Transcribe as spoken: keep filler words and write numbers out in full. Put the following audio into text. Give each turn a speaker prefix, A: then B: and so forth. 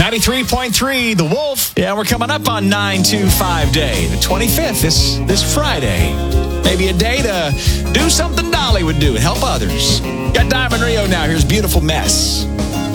A: ninety-three point three, The Wolf. Yeah, we're coming up on nine two five Day, the twenty-fifth, this, this Friday. Maybe a day to do something Dolly would do and help others. Got Diamond Rio now. Here's Beautiful Mess.